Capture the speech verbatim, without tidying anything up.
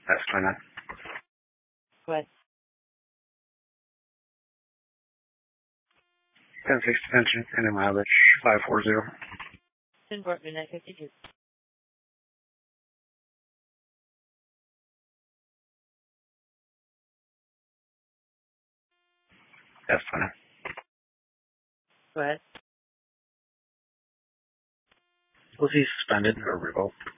That's fine. Go ahead. ten six detention, and mileage five four zero. ten four, midnight fifty-two. That's fine. Go ahead. Was he suspended or revoked?